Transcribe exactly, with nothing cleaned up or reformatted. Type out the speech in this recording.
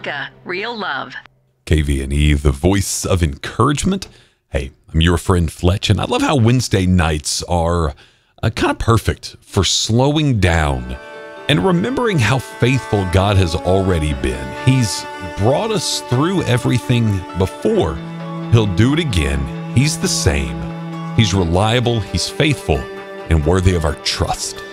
Micah, real love. K V N E, the voice of encouragement. Hey, I'm your friend Fletch, and I love how Wednesday nights are uh, kind of perfect for slowing down and remembering how faithful God has already been. He's brought us through everything before. He'll do it again. He's the same. He's reliable, he's faithful, and worthy of our trust.